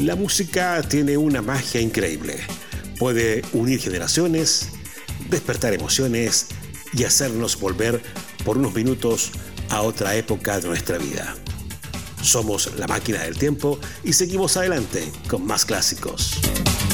La música tiene una magia increíble. Puede unir generaciones, despertar emociones y hacernos volver por unos minutos a otra época de nuestra vida. Somos La Máquina del Tiempo y seguimos adelante con más clásicos.